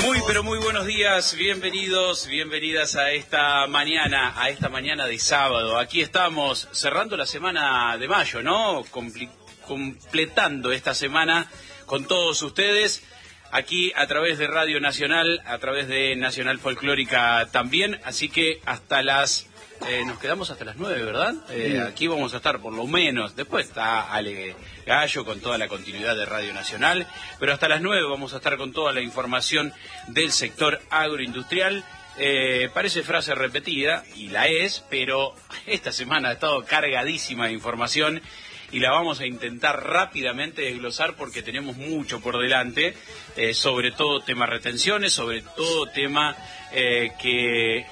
Muy, pero muy buenos días, bienvenidos, bienvenidas a esta mañana de sábado. Aquí estamos cerrando la semana de mayo, ¿no? Completando esta semana con todos ustedes, aquí a través de Radio Nacional, a través de Nacional Folclórica también, así que hasta las... nos quedamos hasta las 9, ¿verdad? Aquí vamos a estar por lo menos, después está Ale Gallo con toda la continuidad de Radio Nacional, pero hasta las 9 vamos a estar con toda la información del sector agroindustrial. Parece frase repetida, y la es, pero esta semana ha estado cargadísima de información y la vamos a intentar rápidamente desglosar porque tenemos mucho por delante, sobre todo tema retenciones, sobre todo tema que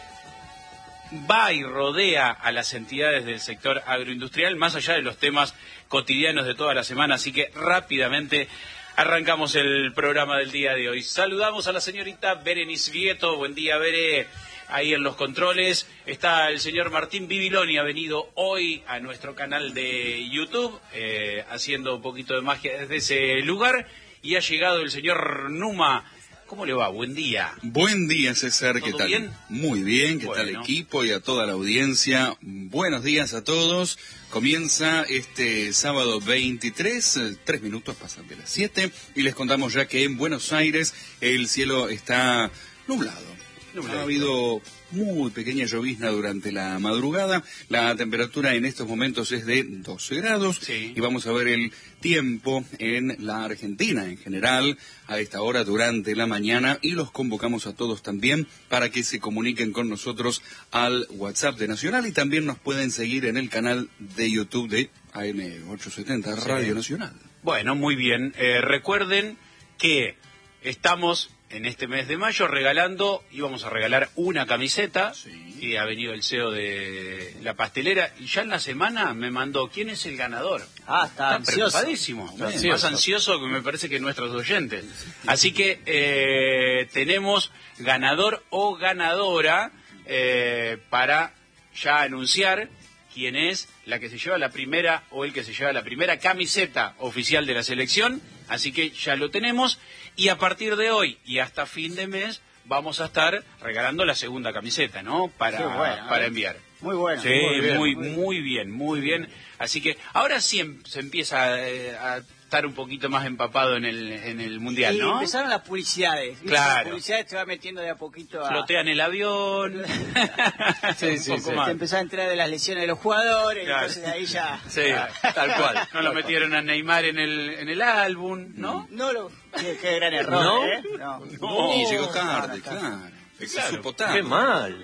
va y rodea a las entidades del sector agroindustrial, más allá de los temas cotidianos de toda la semana, así que rápidamente arrancamos el programa del día de hoy. Saludamos a la señorita Berenice Vieto. Buen día, Bere. Ahí en los controles está el señor Martín Bibiloni, ha venido hoy a nuestro canal de YouTube, haciendo un poquito de magia desde ese lugar, y ha llegado el señor Numa. ¿Cómo le va? Buen día. Buen día, César. ¿Qué tal? ¿Bien? Muy bien. ¿Qué tal, equipo y a toda la audiencia? Buenos días a todos. Comienza este sábado 23, 3 minutos pasan de las 7, y les contamos ya que en Buenos Aires el cielo está nublado. Ha habido muy pequeña llovizna durante la madrugada. La temperatura en estos momentos es de 12 grados. Sí. Y vamos a ver el tiempo en la Argentina en general a esta hora durante la mañana, y los convocamos a todos también para que se comuniquen con nosotros al WhatsApp de Nacional, y también nos pueden seguir en el canal de YouTube de AM870 Radio Nacional. Bueno, muy bien. Recuerden que estamos en este mes de mayo íbamos a regalar una camiseta, y ha venido el CEO de la pastelera, y ya en la semana me mandó quién es el ganador. Está ansioso. Preocupadísimo, más ansioso que me parece que nuestros oyentes. Así que tenemos ganador o ganadora para ya anunciar quién es la que se lleva la primera o el que se lleva la primera camiseta oficial de la selección. Así que ya lo tenemos. Y a partir de hoy y hasta fin de mes vamos a estar regalando la segunda camiseta, ¿no? Para enviar. Muy bueno. Sí, muy bien. Así que ahora sí se empieza a estar un poquito más empapado en el Mundial, ¿no? Empezaron las publicidades. Claro. Las publicidades te va metiendo de a poquito a... Flotean el avión. Sí. Te empezó a entrar de las lesiones de los jugadores, claro. Entonces ahí ya... Sí, tal cual. No lo metieron a Neymar en el álbum, ¿no? Qué gran error, No, y llegó tarde, claro. Supo tarde. Qué mal.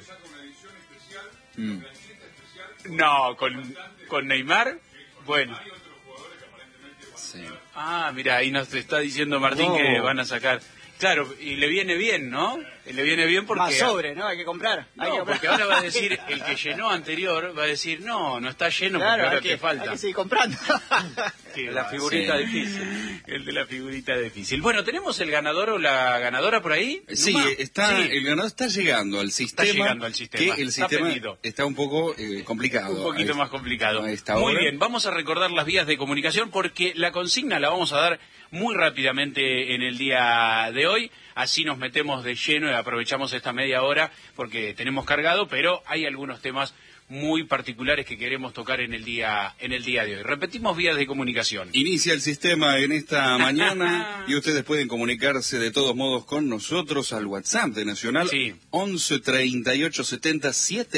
No, con Neymar, bueno. Sí. Mira, ahí nos está diciendo Martín que van a sacar. Claro, y le viene bien, ¿no? Le viene bien porque... Más sobre, ¿no? Hay que comprar. Porque ahora va a decir, el que llenó anterior va a decir, no está lleno, claro, porque ahora te falta. Hay que seguir comprando. La figurita difícil. El de la figurita difícil. Bueno, ¿tenemos el ganador o la ganadora por ahí? Sí, el ganador está llegando al sistema. Que el sistema está un poco complicado. Un poquito más complicado. Muy bien, vamos a recordar las vías de comunicación porque la consigna la vamos a dar muy rápidamente en el día de hoy. Así nos metemos de lleno y aprovechamos esta media hora porque tenemos cargado, pero hay algunos temas muy particulares que queremos tocar en el día de hoy. Repetimos vías de comunicación. Inicia el sistema en esta mañana y ustedes pueden comunicarse de todos modos con nosotros al WhatsApp de Nacional, 11 38 70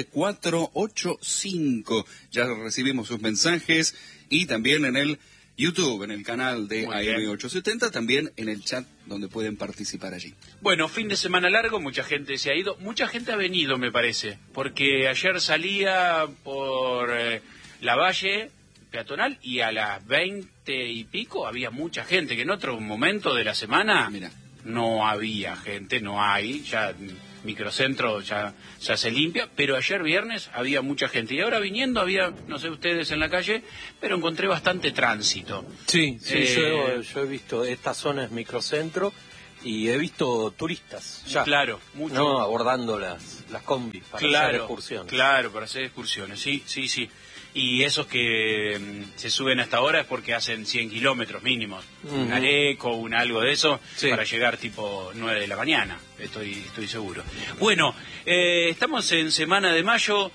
7485. Ya recibimos sus mensajes, y también en el YouTube, en el canal de AM870, también en el chat donde pueden participar allí. Bueno, fin de semana largo, mucha gente se ha ido, mucha gente ha venido, me parece, porque ayer salía por la Valle peatonal y a las 20 y pico había mucha gente, que en otro momento de la semana no había gente, no hay, ya microcentro ya se limpia, pero ayer viernes había mucha gente, y ahora viniendo había, no sé ustedes en la calle, pero encontré bastante tránsito. Sí, yo he visto, esta zona es microcentro, y he visto turistas ya, claro, mucho, no abordando las combis para hacer excursiones. Claro, para hacer excursiones, sí. y esos que se suben hasta ahora es porque hacen 100 kilómetros mínimos, un Areco, un algo de eso, para llegar tipo 9 de la mañana, estoy seguro. Bueno, estamos en Semana de Mayo,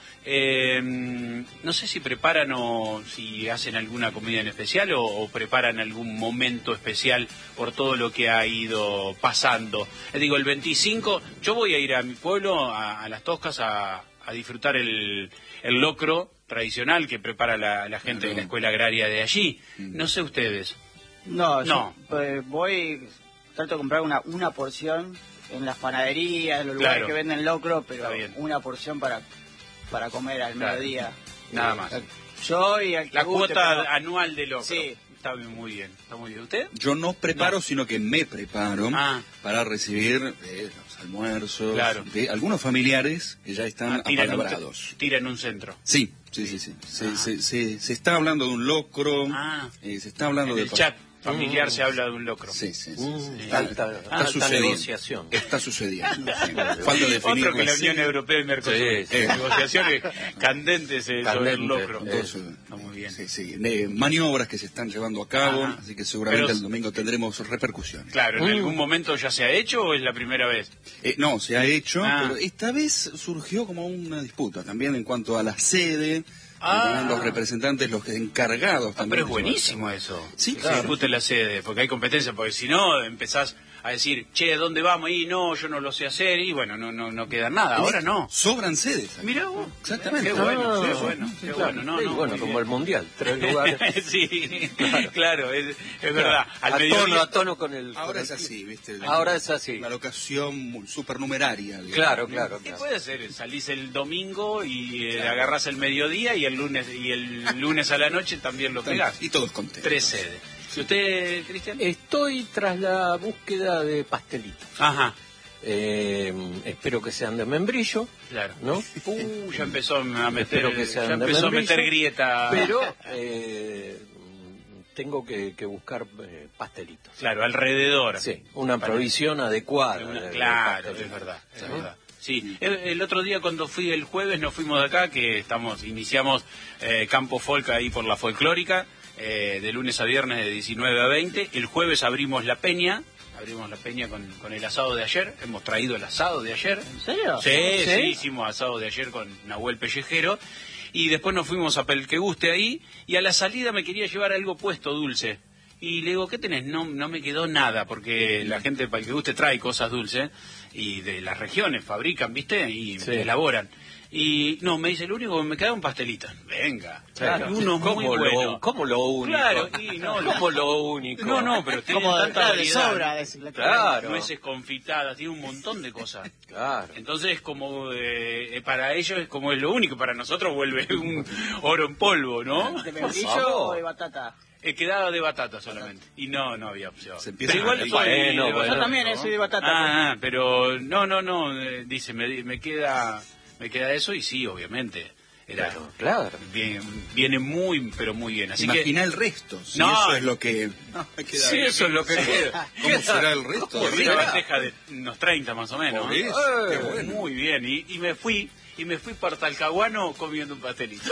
no sé si preparan o si hacen alguna comida en especial o preparan algún momento especial por todo lo que ha ido pasando. Digo, el 25, yo voy a ir a mi pueblo, a Las Toscas, a disfrutar el locro tradicional que prepara la gente de la escuela agraria de allí. No sé ustedes. No. Yo, voy, trato de comprar una porción en las panaderías, en los lugares que venden locro, pero una porción para comer al mediodía. Nada más. Yo y la cuota anual de locro. Sí. Está muy bien. ¿Usted? Yo no preparo, sino que me preparo para recibir los almuerzos de algunos familiares que ya están apalabrados. Tira en un centro. Sí. Se está hablando de un locro, se está hablando en el chat familiar se habla de un locro. Sí. Está sucediendo. Está sucediendo. Falta definir. Otro que la Unión Europea y Mercosur. Negociaciones candentes sobre el locro. Está muy bien. Maniobras que se están llevando a cabo, así que seguramente el domingo tendremos repercusiones. Claro, ¿en algún momento ya se ha hecho o es la primera vez? No, se ha hecho, pero esta vez surgió como una disputa también en cuanto a la sede. Los representantes, los encargados también. Pero es buenísimo eso. Sí, claro. Se discute la sede, porque hay competencia, porque si no empezás a decir, che, ¿dónde vamos? Y no, yo no lo sé hacer, y bueno, no queda nada, ahora no. Sobran sedes. Mirá vos. Exactamente. Qué bueno, bueno, como el Mundial, 3 lugares. Sí, claro, es verdad. A tono con el... Ahora es así, ¿viste? Ahora es así. Una locación supernumeraria. Claro. ¿Qué puede ser? Salís el domingo y agarrás el mediodía y el lunes a la noche también lo pegás. Y todos contentos. 3 sedes. ¿Y usted, Cristian? Estoy tras la búsqueda de pastelitos. Ajá. Espero que sean de membrillo. Claro. ¿No? Ya empezó a meter, a meter grieta. Pero tengo que buscar pastelitos. Claro, alrededor. Sí, una provisión adecuada. Claro, es verdad. Sí, el otro día cuando fui el jueves nos fuimos de acá, que iniciamos Campo Folk ahí por la folclórica, de lunes a viernes de 19 a 20. El jueves abrimos la peña con el asado de ayer. Hemos traído el asado de ayer. ¿En serio? Sí, hicimos asado de ayer con Nahuel Pellejero. Y después nos fuimos a Pel que Guste ahí, y a la salida me quería llevar algo puesto dulce. Y le digo, ¿qué tenés? No me quedó nada, porque la gente de Pel que Guste trae cosas dulces, y de las regiones fabrican, ¿viste? Y elaboran. Y no, me dice, lo único que me queda es un pastelito. Venga, claro. Uno muy bueno. ¿Cómo lo único? Claro, ¿Cómo lo único? No, pero tiene como tanta variedad. De sobra. Claro. Nueces confitadas, tiene un montón de cosas. Claro. Entonces, como para ellos es como es lo único, para nosotros vuelve un oro en polvo, ¿no? ¿De membrillo o de batata? Quedaba de batata solamente. Y no había opción. Pero igual yo también soy de batata. Pero no, dice, me queda eso, y sí, obviamente. Claro. Viene muy, pero muy bien. Así Imagina que el resto. Si eso es lo que... Sí, eso es lo que queda. ¿Cómo será el resto? Una bandeja de unos 30 más o menos. Qué bueno. Muy bien. Y me fui para Talcahuano comiendo un pastelito.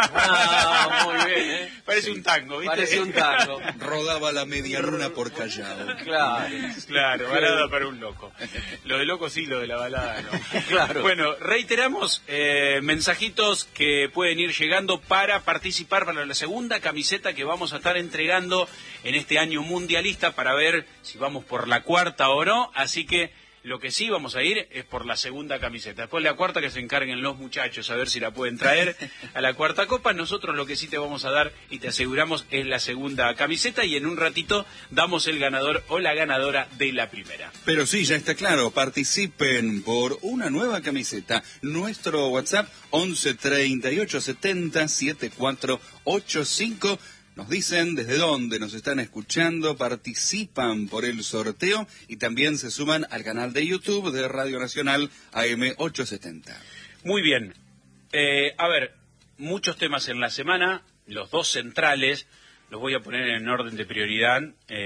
Muy bien, Parece un tango, ¿viste? Parece un tango. Rodaba la media luna por Callao. Claro, balada para un loco. Lo de loco sí, lo de la balada no. Claro. Bueno, reiteramos mensajitos que pueden ir llegando para participar para la segunda camiseta que vamos a estar entregando en este año mundialista, para ver si vamos por la cuarta o no. Así que lo que sí vamos a ir es por la segunda camiseta. Después la cuarta que se encarguen los muchachos a ver si la pueden traer a la cuarta copa. Nosotros lo que sí te vamos a dar y te aseguramos es la segunda camiseta, y en un ratito damos el ganador o la ganadora de la primera. Pero sí, ya está claro, participen por una nueva camiseta. Nuestro WhatsApp 11 38 70 7485. Nos dicen desde dónde nos están escuchando, participan por el sorteo y también se suman al canal de YouTube de Radio Nacional AM870. Muy bien. A ver, muchos temas en la semana, los dos centrales, los voy a poner en orden de prioridad,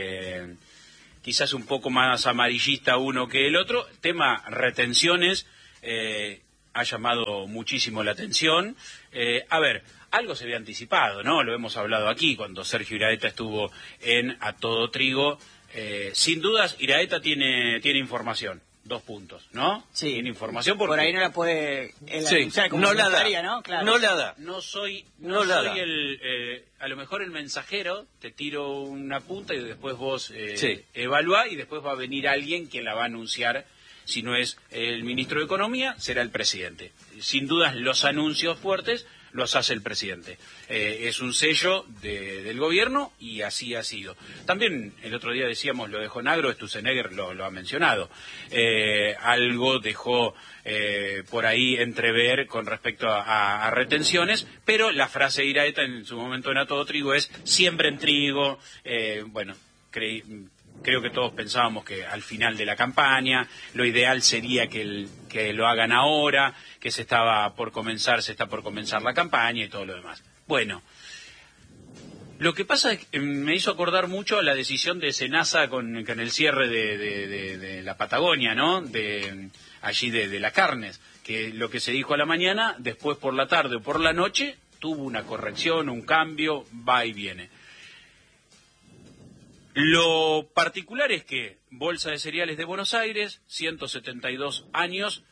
quizás un poco más amarillista uno que el otro. Tema retenciones, ha llamado muchísimo la atención. A ver, algo se había anticipado, ¿no? Lo hemos hablado aquí cuando Sergio Iraeta estuvo en A Todo Trigo. Sin dudas, Iraeta tiene información. 2 puntos, ¿no? Sí. Tiene información porque... Por ahí no la puede anunciar como no la da, ¿no? Claro. No la da. No soy a lo mejor el mensajero, te tiro una punta y después vos evaluá y después va a venir alguien que la va a anunciar. Si no es el ministro de Economía, será el presidente. Sin dudas, los anuncios fuertes los hace el presidente. Es un sello del gobierno y así ha sido. También el otro día decíamos lo de Jonagro, Sturzenegger lo ha mencionado. Algo dejó por ahí entrever con respecto a retenciones, pero la frase de Iraeta en su momento en A Todo Trigo es siembren trigo. Bueno, creo que todos pensábamos que al final de la campaña lo ideal sería que lo hagan ahora, que se está por comenzar la campaña y todo lo demás. Bueno, lo que pasa es que me hizo acordar mucho a la decisión de Senasa con el cierre de la Patagonia, ¿no? Allí de las carnes, que lo que se dijo a la mañana, después por la tarde o por la noche, tuvo una corrección, un cambio, va y viene. Lo particular es que Bolsa de Cereales de Buenos Aires, 172 años,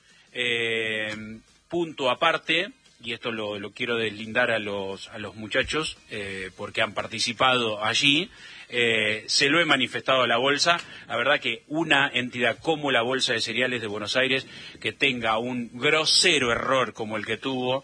punto aparte, y esto lo quiero deslindar a los muchachos porque han participado allí, se lo he manifestado a la Bolsa. La verdad que una entidad como la Bolsa de Cereales de Buenos Aires, que tenga un grosero error como el que tuvo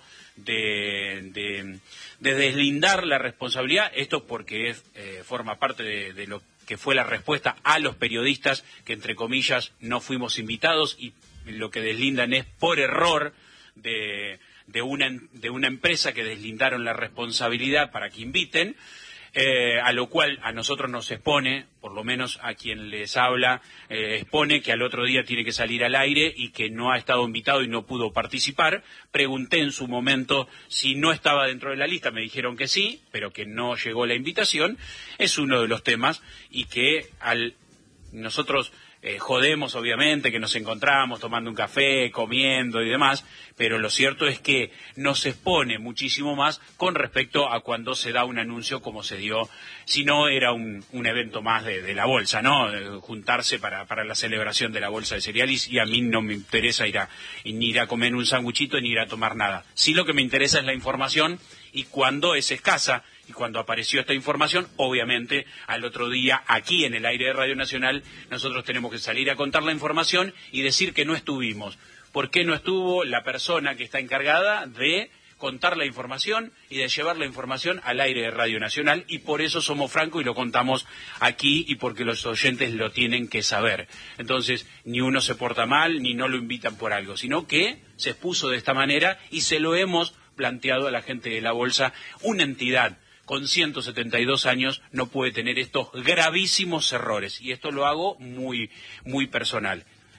de deslindar la responsabilidad, esto porque forma parte de lo que fue la respuesta a los periodistas que, entre comillas, no fuimos invitados, y lo que deslindan es por error de una empresa que deslindaron la responsabilidad para que inviten, a lo cual a nosotros nos expone, por lo menos a quien les habla, expone que al otro día tiene que salir al aire y que no ha estado invitado y no pudo participar. Pregunté en su momento si no estaba dentro de la lista, me dijeron que sí, pero que no llegó la invitación. Es uno de los temas y que nosotros jodemos, obviamente, que nos encontramos tomando un café, comiendo y demás, pero lo cierto es que nos expone muchísimo más con respecto a cuando se da un anuncio como se dio, si no era un evento más de la bolsa, ¿no? Juntarse para la celebración de la bolsa de cereales, y a mí no me interesa ni ir a comer un sanguchito ni ir a tomar nada. Sí, lo que me interesa es la información, y cuando es escasa, y cuando apareció esta información, obviamente, al otro día, aquí en el aire de Radio Nacional, nosotros tenemos que salir a contar la información y decir que no estuvimos. ¿Por qué no estuvo la persona que está encargada de contar la información y de llevar la información al aire de Radio Nacional? Y por eso somos francos y lo contamos aquí, y porque los oyentes lo tienen que saber. Entonces, ni uno se porta mal, ni no lo invitan por algo, sino que se expuso de esta manera y se lo hemos planteado a la gente de la Bolsa. Una entidad con 172 años no puede tener estos gravísimos errores, y esto lo hago muy, muy personal.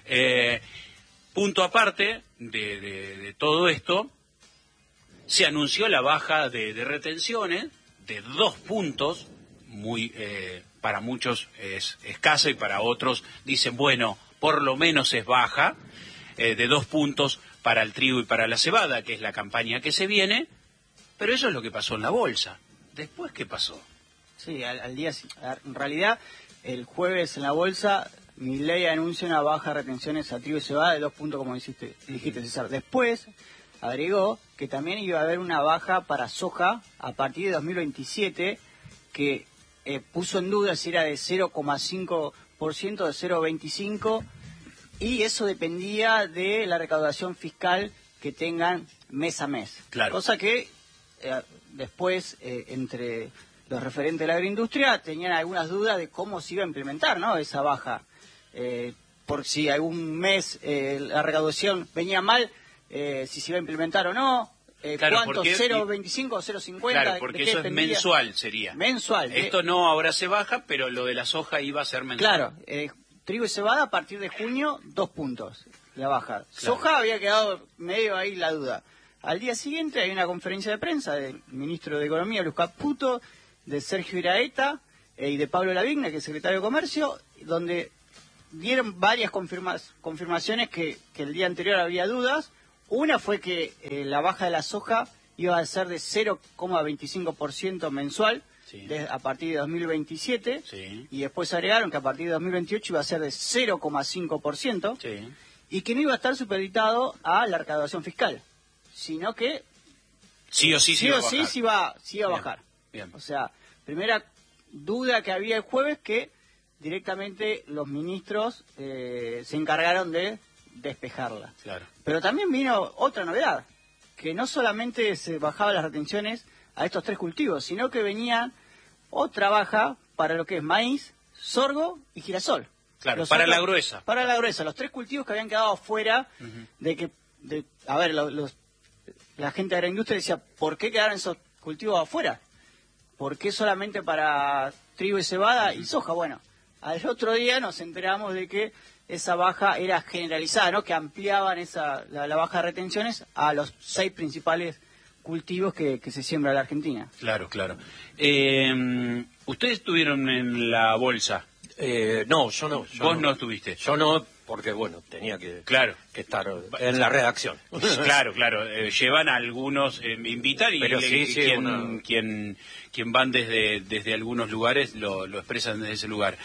Punto aparte de todo esto, se anunció la baja de retenciones de 2 puntos, muy para muchos es escasa y para otros dicen, bueno, por lo menos es baja, de 2 puntos para el trigo y para la cebada, que es la campaña que se viene, pero eso es lo que pasó en la bolsa. ¿Después qué pasó? Sí, al día, en realidad, el jueves en la bolsa, Milei anuncia una baja de retenciones a trigo y cebada de 2 puntos, como dijiste, César. Después agregó que también iba a haber una baja para soja a partir de 2027, que puso en duda si era de 0,5%, de 0,25%, y eso dependía de la recaudación fiscal que tengan mes a mes. Claro. Cosa que después, entre los referentes de la agroindustria, tenían algunas dudas de cómo se iba a implementar, ¿no?, esa baja. Por si algún mes la recaudación venía mal, si se iba a implementar o no. Claro, ¿cuánto? ¿0,25 o 0,50? Claro, porque eso es mensual, sería. Mensual. Esto no, ahora se baja, pero lo de la soja iba a ser mensual. Claro, trigo y cebada a partir de junio, 2 puntos la baja. Claro. Soja había quedado medio ahí la duda. Al día siguiente hay una conferencia de prensa del ministro de Economía, Luis Caputo, de Sergio Iraeta y de Pablo Lavigne, que es secretario de Comercio, donde dieron varias confirmaciones que el día anterior había dudas. Una fue que la baja de la soja iba a ser de 0,25% mensual a partir de 2027, y después agregaron que a partir de 2028 iba a ser de 0,5%, y que no iba a estar supeditado a la recaudación fiscal, sino que sí o sí, sí iba a bajar. Bien. O sea, primera duda que había el jueves, que directamente los ministros se encargaron de despejarla. Claro. Pero también vino otra novedad, que no solamente se bajaban las retenciones a estos 3 cultivos, sino que venía otra baja para lo que es maíz, sorgo y girasol. Claro, para la gruesa. Para la gruesa, los 3 cultivos que habían quedado fuera de que... a ver, la gente de la industria decía, ¿por qué quedaron esos cultivos afuera? ¿Por qué solamente para trigo y cebada y soja? Bueno, al otro día nos enteramos de que esa baja era generalizada, ¿no? Que ampliaban la baja de retenciones a los 6 principales cultivos que se siembra en la Argentina. Claro. ¿Ustedes estuvieron en la bolsa? No, yo no. ¿Vos no estuviste? Yo no, porque bueno, tenía que estar en la redacción. Claro. Llevan a algunos, invitan y pero quien van desde algunos lugares lo expresan desde ese lugar.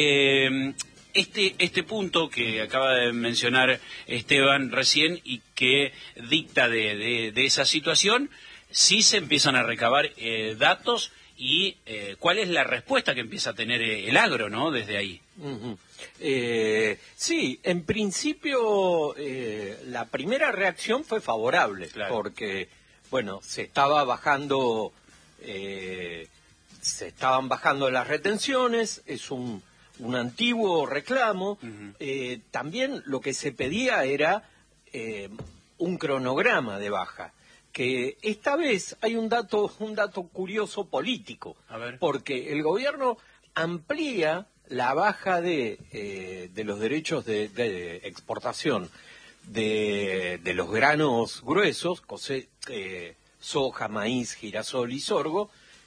Este punto que acaba de mencionar Esteban recién y que dicta de esa situación, sí se empiezan a recabar datos y cuál es la respuesta que empieza a tener el agro, ¿no? Desde ahí. Sí, en principio la primera reacción fue favorable, porque, bueno, se estaban bajando las retenciones, es un antiguo reclamo. También lo que se pedía era un cronograma de baja, que esta vez hay un dato curioso político, porque el gobierno amplía la baja de los derechos de exportación de los granos gruesos, soja, maíz, girasol y sorgo,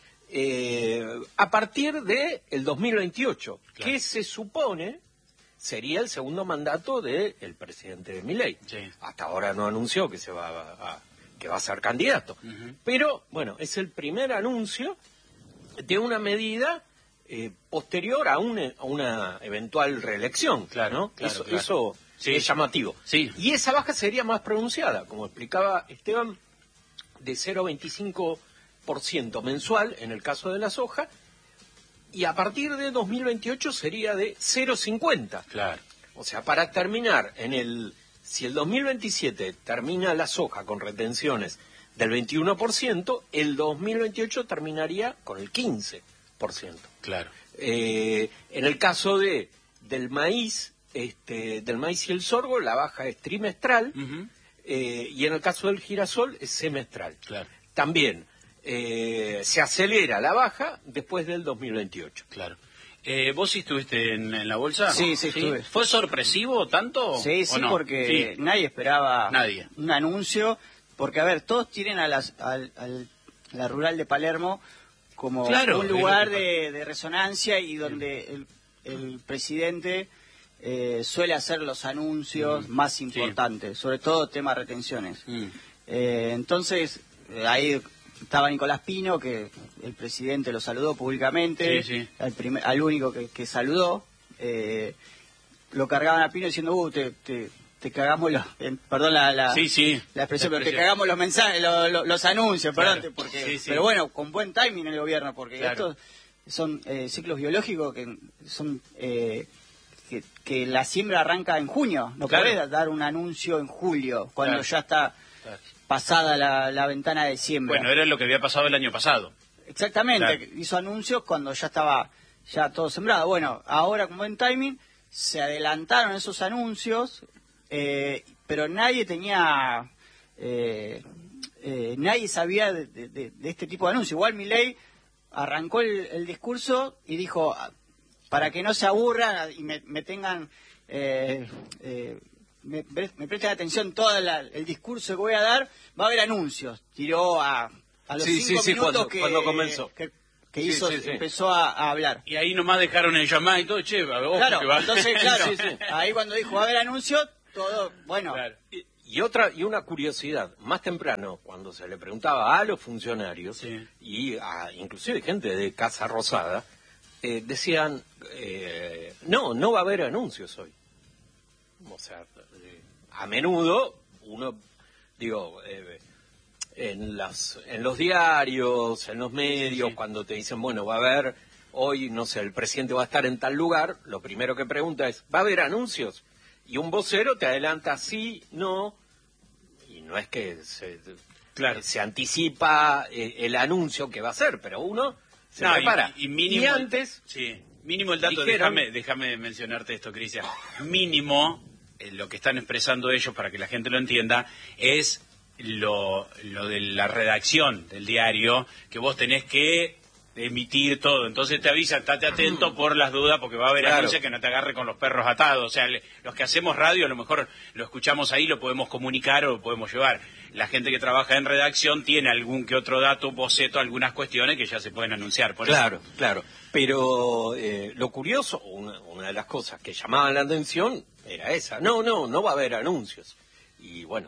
a partir del 2028, que se supone sería el segundo mandato del presidente Milei. Hasta ahora no anunció que va a ser candidato. Pero, bueno, es el primer anuncio de una medida posterior a una eventual reelección, ¿no? Eso es llamativo. Y esa baja sería más pronunciada, como explicaba Esteban, de 0,25% mensual en el caso de la soja, y a partir de 2028 sería de 0,50%. O sea, para terminar si el 2027 termina la soja con retenciones del 21%, el 2028 terminaría con el 15%. En el caso del maíz y el sorgo, la baja es trimestral, y en el caso del girasol es semestral. También se acelera la baja después del 2028. ¿Vos sí estuviste en la bolsa? Sí, estuve. ¿Fue sorpresivo tanto? Sí, ¿o no? Porque nadie esperaba un anuncio, porque, a ver, todos tienen a la rural de Palermo como un lugar de resonancia y donde el presidente suele hacer los anuncios más importantes, sobre todo tema retenciones. Entonces, ahí estaba Nicolás Pino, que el presidente lo saludó públicamente, al único que saludó. Lo cargaban a Pino diciendo, te cagamos perdón la expresión, pero te cagamos los mensajes, los anuncios, pero bueno, con buen timing el gobierno, porque estos son ciclos biológicos que son que la siembra arranca en junio, no podés dar un anuncio en julio, cuando ya está pasada la ventana de siembra. Bueno, era lo que había pasado el año pasado. Exactamente, hizo anuncios cuando ya estaba todo sembrado. Bueno, ahora con buen timing se adelantaron esos anuncios, pero nadie tenía, nadie sabía de este tipo de anuncios. Igual Milei arrancó el discurso y dijo, para que no se aburran y me tengan, me presten atención todo el discurso que voy a dar, va a haber anuncios. Tiró a los 5 minutos cuando comenzó. Que empezó a hablar. Y ahí nomás dejaron el llamado y todo, ojo, claro, que va. Entonces, ahí cuando dijo va a haber anuncios, todo, bueno. Y Y una curiosidad, más temprano, cuando se le preguntaba a los funcionarios, sí, y inclusive gente de Casa Rosada, decían, no va a haber anuncios hoy. O sea, a menudo uno, digo, en los diarios, en los medios, sí, cuando te dicen, bueno, va a haber hoy, no sé, el presidente va a estar en tal lugar, lo primero que pregunta es, ¿va a haber anuncios? Y un vocero te adelanta sí, no, y no es que se anticipa el anuncio que va a hacer, pero uno se prepara. Y mínimo, y antes, sí, mínimo el dato, dijeron, déjame mencionarte esto, Cristian. Mínimo, lo que están expresando ellos, para que la gente lo entienda, es lo de la redacción del diario, que vos tenés que emitir todo, entonces te avisan, estate atento por las dudas, porque va a haber anuncios que no te agarre con los perros atados. O sea, los que hacemos radio, a lo mejor lo escuchamos ahí, lo podemos comunicar o lo podemos llevar. La gente que trabaja en redacción tiene algún que otro dato, boceto, algunas cuestiones que ya se pueden anunciar. Por claro, eso. claro. Pero lo curioso, una de las cosas que llamaban la atención era esa. No va a haber anuncios. Y bueno,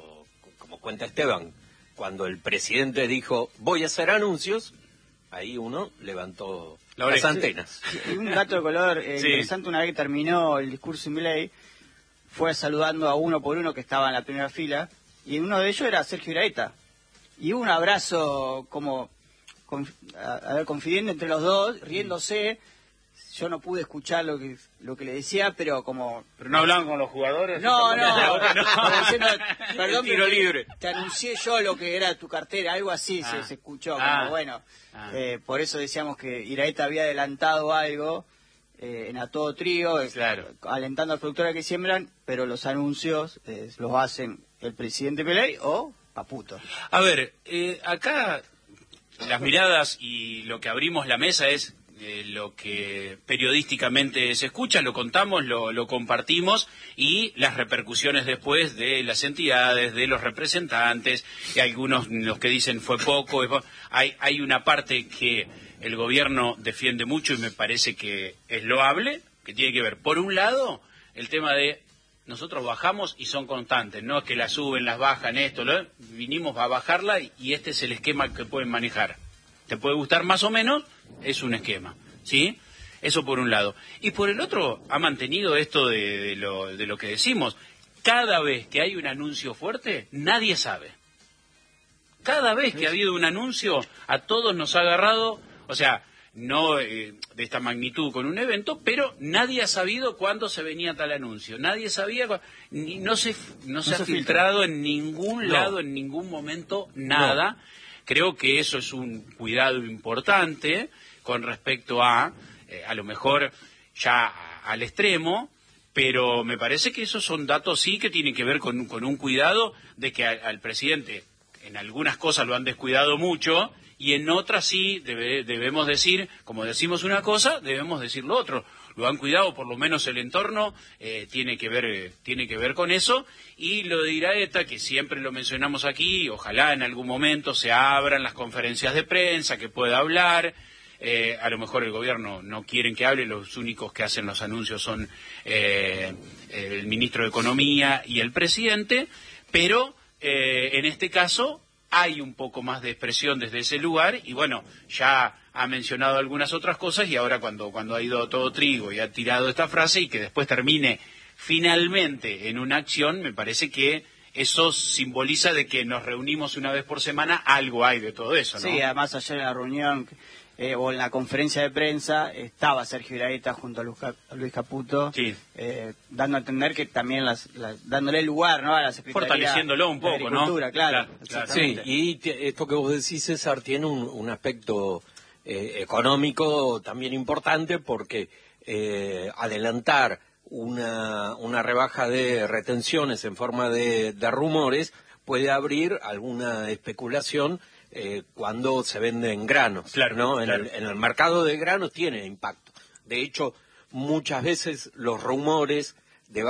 como cuenta Esteban, cuando el presidente dijo, voy a hacer anuncios, ahí uno levantó las antenas. Y un dato de color interesante, una vez que terminó el discurso de Milei, fue saludando a uno por uno que estaba en la primera fila, y uno de ellos era Sergio Iraeta. Y hubo un abrazo como confidente entre los dos, riéndose. Yo no pude escuchar lo que le decía, pero como... ¿Pero no hablaban con los jugadores? No. Diciendo, perdón, tiro libre. Te anuncié yo lo que era tu cartera, algo así se escuchó. Como, bueno, por eso decíamos que Iraeta había adelantado algo en A Todo Trío, claro, alentando al productor a que siembran, pero los anuncios los hacen el presidente Milei o Paputo. A ver, acá las miradas y lo que abrimos la mesa es lo que periodísticamente se escucha, lo contamos, lo compartimos, y las repercusiones después de las entidades, de los representantes, y algunos los que dicen fue poco. Hay una parte que el gobierno defiende mucho y me parece que es loable, que tiene que ver, por un lado, el tema de nosotros bajamos y son constantes, no es que la suben, las bajan, vinimos a bajarla y este es el esquema que pueden manejar. ¿Te puede gustar más o menos? Es un esquema, ¿sí? Eso por un lado. Y por el otro, ha mantenido esto de lo que decimos. Cada vez que hay un anuncio fuerte, nadie sabe. Cada vez que ha habido un anuncio, a todos nos ha agarrado, o sea, no de esta magnitud con un evento, pero nadie ha sabido cuándo se venía tal anuncio. Nadie sabía, no se ha filtrado en ningún lado, en ningún momento, nada. No. Creo que eso es un cuidado importante con respecto a lo mejor ya al extremo, pero me parece que esos son datos sí que tienen que ver con un cuidado de que al presidente en algunas cosas lo han descuidado mucho y en otras sí debemos decir, como decimos una cosa, debemos decir lo otro. Lo han cuidado, por lo menos el entorno tiene que ver con eso. Y lo de Iraeta, que siempre lo mencionamos aquí, ojalá en algún momento se abran las conferencias de prensa, que pueda hablar. A lo mejor el gobierno no quieren que hable, los únicos que hacen los anuncios son el ministro de Economía y el presidente, pero en este caso hay un poco más de expresión desde ese lugar y bueno, ya ha mencionado algunas otras cosas y ahora cuando ha ido Todo Trigo y ha tirado esta frase y que después termine finalmente en una acción, me parece que eso simboliza de que nos reunimos una vez por semana, algo hay de todo eso, ¿no? Sí, además ayer en la reunión o en la conferencia de prensa estaba Sergio Iraeta junto a Luis Caputo, sí, dando a entender que también dándole lugar, ¿no?, a la Secretaría fortaleciéndolo un poco, de Agricultura, ¿no? Claro. Sí, y esto que vos decís, César, tiene un aspecto económico también importante porque adelantar una rebaja de retenciones en forma de rumores puede abrir alguna especulación cuando se venden granos, claro, ¿no? Claro. En el mercado de granos tiene impacto. De hecho, muchas veces los rumores de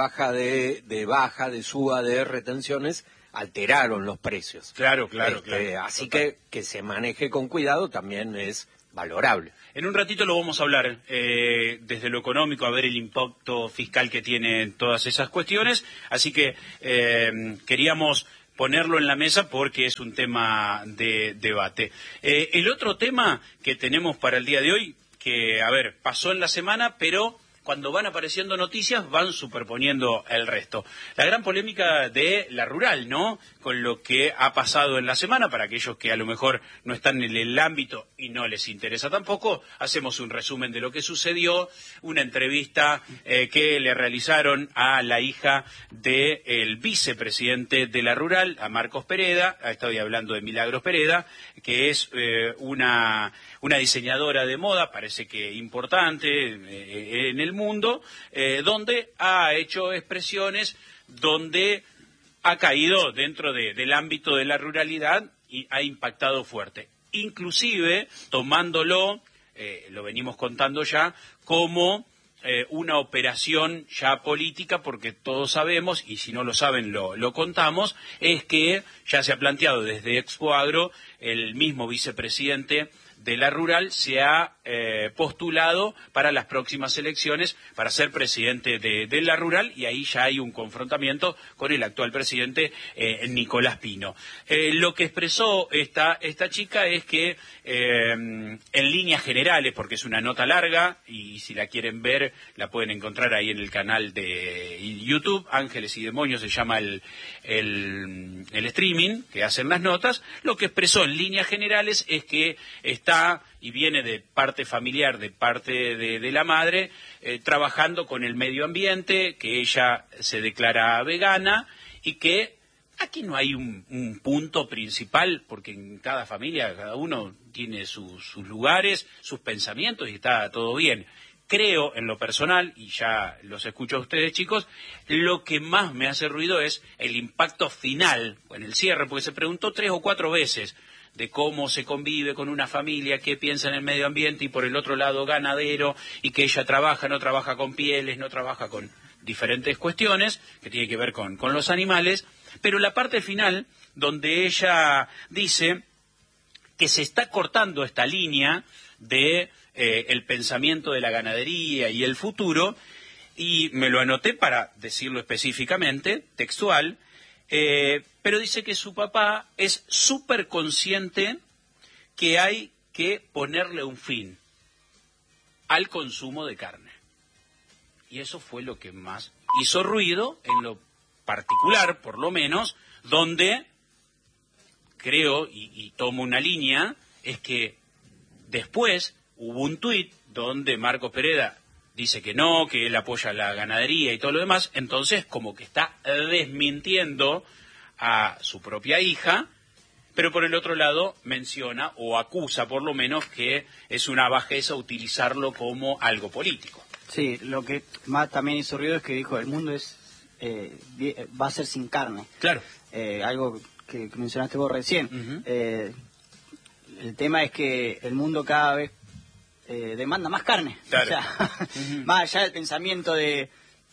suba de retenciones alteraron los precios. Claro. Así que se maneje con cuidado también es valorable. En un ratito lo vamos a hablar desde lo económico, a ver el impacto fiscal que tienen todas esas cuestiones. Así que queríamos ponerlo en la mesa porque es un tema de debate. El otro tema que tenemos para el día de hoy, que, a ver, pasó en la semana, pero cuando van apareciendo noticias van superponiendo el resto. La gran polémica de la rural, ¿no? Con lo que ha pasado en la semana, para aquellos que a lo mejor no están en el ámbito y no les interesa tampoco, hacemos un resumen de lo que sucedió, una entrevista que le realizaron a la hija del vicepresidente de la rural, a Marcos Pereda, estoy hablando de Milagros Pereda, que es una diseñadora de moda, parece que importante en el mundo, donde ha hecho expresiones donde ha caído dentro del ámbito de la ruralidad y ha impactado fuerte. Inclusive tomándolo, lo venimos contando ya, como una operación ya política, porque todos sabemos, y si no lo saben lo contamos, es que ya se ha planteado desde Expo Agro, el mismo vicepresidente de la rural se ha postulado para las próximas elecciones para ser presidente de la rural, y ahí ya hay un confrontamiento con el actual presidente Nicolás Pino. Lo que expresó esta chica es que en líneas generales, porque es una nota larga y si la quieren ver la pueden encontrar ahí en el canal de YouTube, Ángeles y Demonios se llama el streaming que hacen las notas. Lo que expresó en líneas generales es que está y viene de parte familiar, de parte de la madre, trabajando con el medio ambiente, que ella se declara vegana y que aquí no hay un punto principal, porque en cada familia, cada uno tiene sus lugares, sus pensamientos y está todo bien. Creo, en lo personal, y ya los escucho a ustedes, chicos, lo que más me hace ruido es el impacto final, en el cierre, porque se preguntó 3 o 4 veces de cómo se convive con una familia, qué piensa en el medio ambiente, y por el otro lado ganadero, y que ella no trabaja con pieles, no trabaja con diferentes cuestiones que tienen que ver con los animales, pero la parte final, donde ella dice que se está cortando esta línea de el pensamiento de la ganadería y el futuro, y me lo anoté para decirlo específicamente, textual, pero dice que su papá es súper consciente que hay que ponerle un fin al consumo de carne. Y eso fue lo que más hizo ruido, en lo particular, por lo menos, donde creo, y tomo una línea, es que después hubo un tuit donde Marcos Pereda dice que no, que él apoya la ganadería y todo lo demás, entonces como que está desmintiendo a su propia hija, pero por el otro lado menciona o acusa por lo menos que es una bajeza utilizarlo como algo político. Sí, lo que más también hizo ruido es que dijo el mundo va a ser sin carne. Claro. Algo que mencionaste vos recién. El tema es que el mundo cada vez demanda más carne. Claro. O sea, más allá del pensamiento de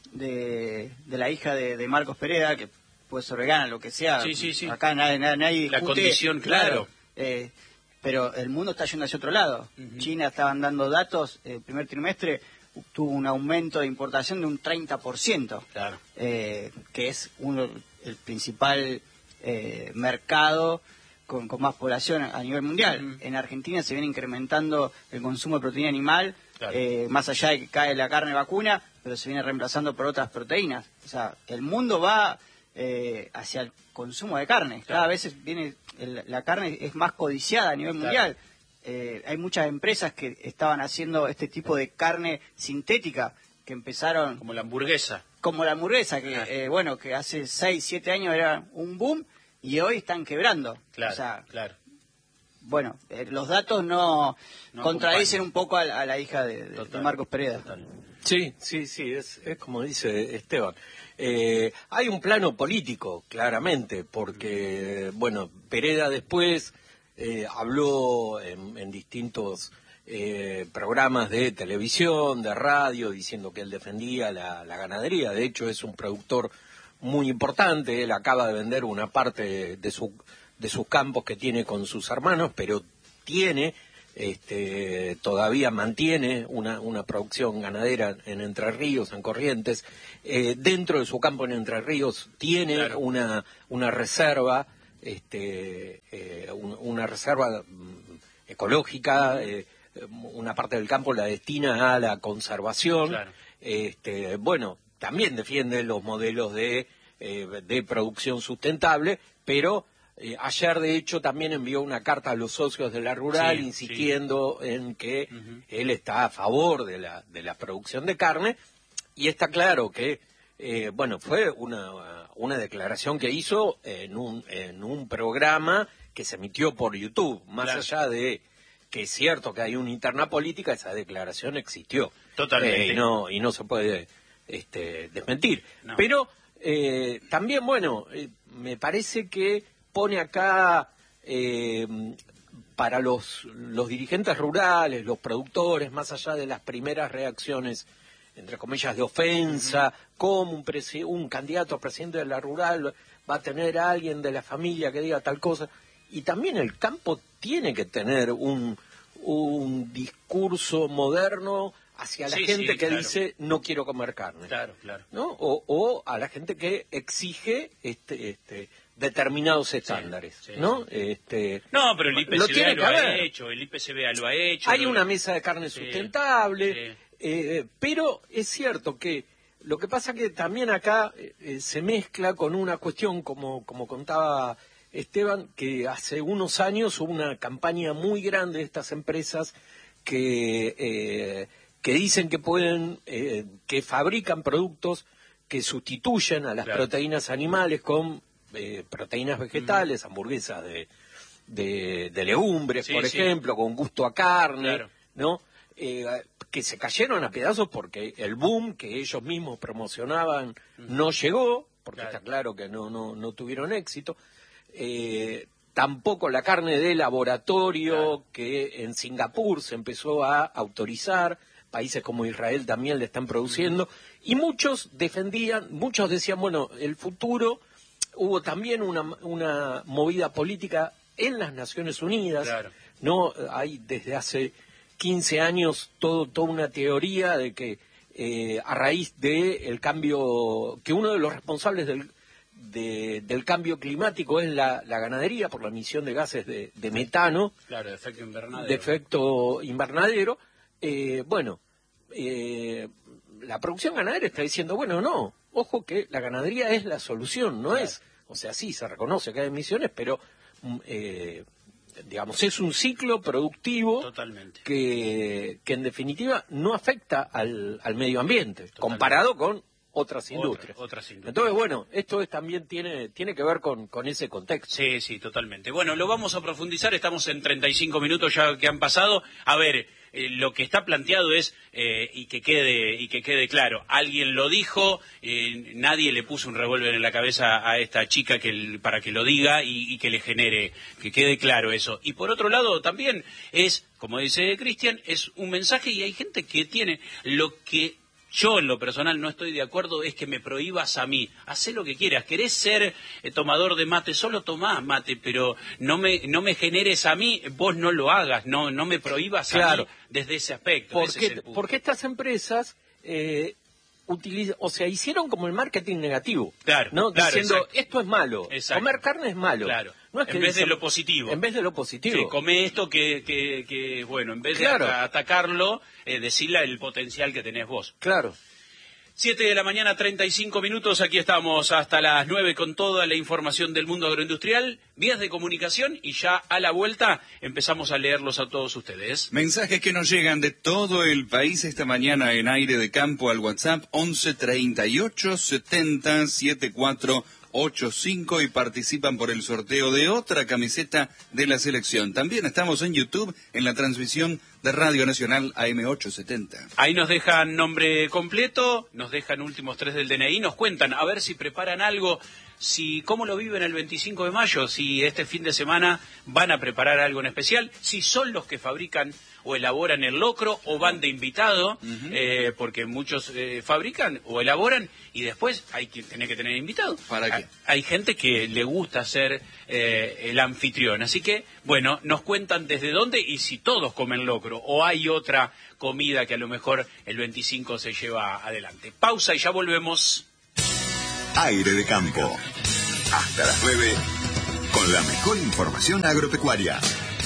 la hija de Marcos Pereda, que puede ser vegana, lo que sea. Sí. Acá nadie discute. La condición, claro. Pero el mundo está yendo hacia otro lado. China estaban dando datos, el primer trimestre tuvo un aumento de importación de un 30%. Claro. Que es el principal mercado con más población a nivel mundial. En Argentina se viene incrementando el consumo de proteína animal, claro. Más allá de que cae la carne vacuna, pero se viene reemplazando por otras proteínas. O sea, el mundo va hacia el consumo de carne. Claro. Cada vez la carne es más codiciada a nivel mundial. Hay muchas empresas que estaban haciendo este tipo de carne sintética, que empezaron... Como la hamburguesa. Que que hace 6, 7 años era un boom, y hoy están quebrando. Claro, o sea, claro. Bueno, los datos no contradicen un poco a la hija de Marcos Pereda. Total. Sí, es como dice Esteban. Hay un plano político, claramente, porque, Pereda después habló en distintos programas de televisión, de radio, diciendo que él defendía la ganadería. De hecho, es un productor muy importante. Él acaba de vender una parte de sus campos que tiene con sus hermanos, pero tiene todavía mantiene una producción ganadera en Entre Ríos, en Corrientes. Dentro de su campo en Entre Ríos tiene una reserva, una reserva ecológica. Una parte del campo la destina a la conservación. Bueno, también defiende los modelos de producción sustentable, pero ayer, de hecho, también envió una carta a los socios de la rural insistiendo en que él está a favor de la producción de carne, y está claro que, fue una declaración que hizo en un programa que se emitió por YouTube, más allá de que es cierto que hay una interna política, esa declaración existió. Totalmente. Y no se puede desmentir. No. Pero también, me parece que pone acá para los dirigentes rurales, los productores, más allá de las primeras reacciones, entre comillas, de ofensa, como un candidato a presidente de la rural va a tener a alguien de la familia que diga tal cosa. Y también el campo tiene que tener un discurso moderno hacia la gente que dice no quiero comer carne. Claro. ¿No? O a la gente que exige determinados estándares. Sí. ¿No? No, pero el IPCBA lo ha hecho, Hay una mesa de carne sustentable, pero es cierto que lo que pasa que también acá se mezcla con una cuestión, como contaba Esteban, que hace unos años hubo una campaña muy grande de estas empresas que dicen que que fabrican productos que sustituyen a las proteínas animales con proteínas vegetales, hamburguesas de legumbres, por ejemplo, con gusto a carne, ¿no? Que se cayeron a pedazos porque el boom que ellos mismos promocionaban no llegó, porque está claro que no tuvieron éxito. Tampoco la carne de laboratorio que en Singapur se empezó a autorizar, países como Israel también le están produciendo, y muchos decían, el futuro, hubo también una movida política en las Naciones Unidas, no hay desde hace 15 años toda una teoría de que a raíz del cambio, que uno de los responsables del cambio climático es la ganadería por la emisión de gases de metano, de efecto invernadero. La producción ganadera está diciendo, ojo que la ganadería es la solución, sí se reconoce que hay emisiones, pero es un ciclo productivo que en definitiva no afecta al medio ambiente, comparado con otras industrias. Entonces, esto también tiene que ver con ese contexto. Sí, totalmente. Bueno, lo vamos a profundizar, estamos en 35 minutos ya que han pasado. A ver, lo que está planteado es, y que quede claro, alguien lo dijo, nadie le puso un revólver en la cabeza a esta chica para que lo diga y que le genere, que quede claro eso. Y por otro lado, también es, como dice Cristian, es un mensaje, y hay gente que tiene lo que... Yo, en lo personal, no estoy de acuerdo, es que me prohíbas a mí. Hacé lo que quieras. ¿Querés ser tomador de mate? Solo tomá mate, pero no me generes a mí, vos no lo hagas, no me prohíbas a mí desde ese aspecto. Porque estas empresas hicieron como el marketing negativo. Diciendo, esto es malo, comer carne es malo. No es que en vez de lo positivo. Sí, come esto que en vez de atacarlo, decirle el potencial que tenés vos. 7:35 a.m, aquí estamos hasta las 9 con toda la información del mundo agroindustrial, vías de comunicación, y ya a la vuelta empezamos a leerlos a todos ustedes. Mensajes que nos llegan de todo el país esta mañana en Aire de Campo al WhatsApp 11 38 70 74 85 y participan por el sorteo de otra camiseta de la selección. También estamos en YouTube en la transmisión de Radio Nacional AM870. Ahí nos dejan nombre completo, nos dejan últimos 3 del DNI, nos cuentan a ver si preparan algo, si cómo lo viven el 25 de mayo, si este fin de semana van a preparar algo en especial, si son los que fabrican o elaboran el locro o van de invitado, porque muchos fabrican o elaboran y después hay que tener invitado. ¿Para qué? Hay gente que le gusta ser el anfitrión, así que, bueno, nos cuentan desde dónde y si todos comen locro o hay otra comida que a lo mejor el 25 se lleva adelante. Pausa y ya volvemos. Aire de Campo. Hasta las 9, con la mejor información agropecuaria.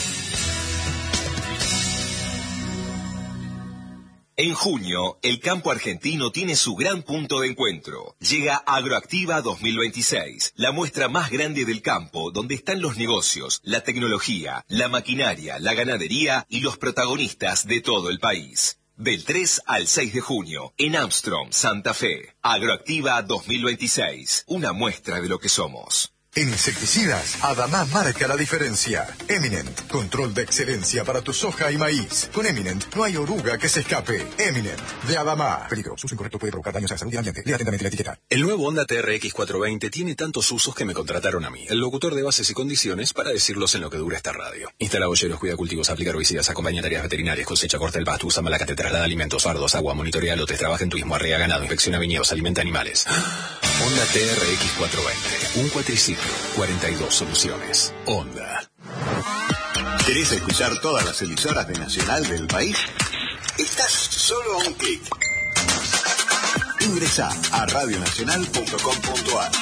En junio, el campo argentino tiene su gran punto de encuentro. Llega Agroactiva 2026, la muestra más grande del campo, donde están los negocios, la tecnología, la maquinaria, la ganadería y los protagonistas de todo el país. Del 3 al 6 de junio, en Armstrong, Santa Fe. Agroactiva 2026, una muestra de lo que somos. En insecticidas, Adamá marca la diferencia. Eminent, control de excelencia para tu soja y maíz. Con Eminent no hay oruga que se escape. Eminent, de Adamá. Peligro, su uso incorrecto puede provocar daños a la salud y al ambiente. Lea atentamente la etiqueta. El nuevo Honda TRX 420 tiene tantos usos que me contrataron a mí, el locutor de bases y condiciones, para decirlos en lo que dura esta radio. Instala bolleros, cuida cultivos, aplica herbicidas, acompaña tareas veterinarias, cosecha, corta el pasto, usa malacate, traslada alimentos, fardos, agua, monitorea lotes, trabaja en turismo, arrea ganado, inspecciona viñedos, alimenta animales. Honda TRX 420, un cuatriciclo, 42 soluciones. Honda. ¿Querés escuchar todas las emisoras de Nacional del país? Estás solo a un clic. Ingresá a radionacional.com.ar.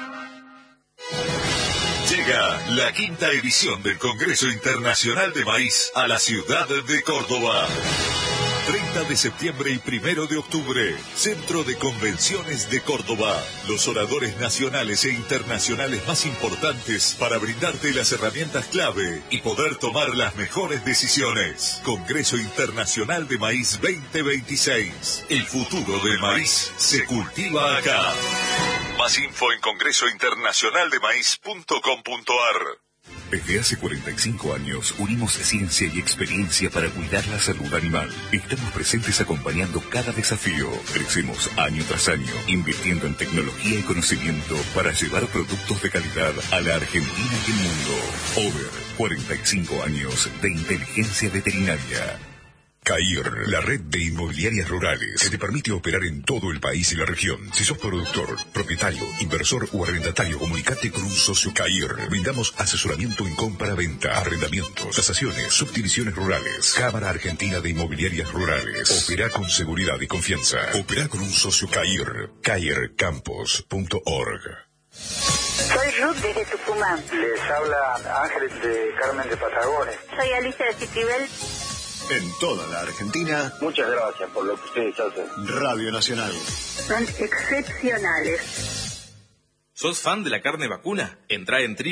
Llega la 5ª edición del Congreso Internacional de Maíz a la ciudad de Córdoba. 30 de septiembre y 1 de octubre, Centro de Convenciones de Córdoba. Los oradores nacionales e internacionales más importantes para brindarte las herramientas clave y poder tomar las mejores decisiones. Congreso Internacional de Maíz 2026. El futuro del maíz se cultiva acá. Más info en congresointernacionaldemaíz.com.ar. Desde hace 45 años unimos ciencia y experiencia para cuidar la salud animal. Estamos presentes acompañando cada desafío. Crecemos año tras año, invirtiendo en tecnología y conocimiento para llevar productos de calidad a la Argentina y el mundo. Over, 45 años de inteligencia veterinaria. CAIR, la red de inmobiliarias rurales que te permite operar en todo el país y la región. Si sos productor, propietario, inversor o arrendatario, comunicate con un socio CAIR. Brindamos asesoramiento en compra-venta, arrendamientos, tasaciones, subdivisiones rurales. Cámara Argentina de Inmobiliarias Rurales. Opera con seguridad y confianza. Opera con un socio CAIR. CAIRcampos.org. Soy Ruth desde Tucumán. Les habla Ángeles de Carmen de Patagones. Soy Alicia de Citibel. En toda la Argentina. Muchas gracias por lo que ustedes hacen. Radio Nacional. Son excepcionales. ¿Sos fan de la carne vacuna? Entrá en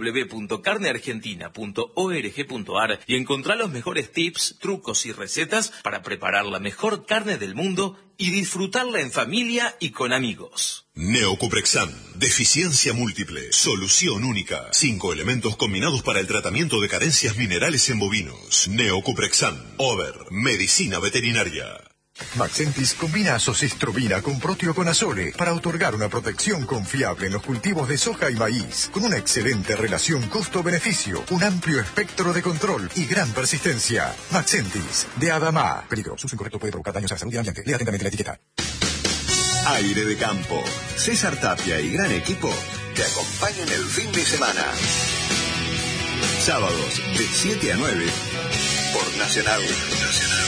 www.carneargentina.org.ar y encontrá los mejores tips, trucos y recetas para preparar la mejor carne del mundo y disfrutarla en familia y con amigos. Neocuprexam, deficiencia múltiple, solución única. 5 elementos combinados para el tratamiento de carencias minerales en bovinos. Neocuprexam, Over, medicina veterinaria. Maxentis combina azoxystrobina con proteoconazole para otorgar una protección confiable en los cultivos de soja y maíz, con una excelente relación costo-beneficio, un amplio espectro de control y gran persistencia. Maxentis, de Adamá. Peligro, su uso incorrecto puede provocar daños a la salud y al ambiente. Lea atentamente la etiqueta. Aire de Campo. César Tapia y gran equipo te acompañan el fin de semana. Sábados de 7 a 9 por Nacional.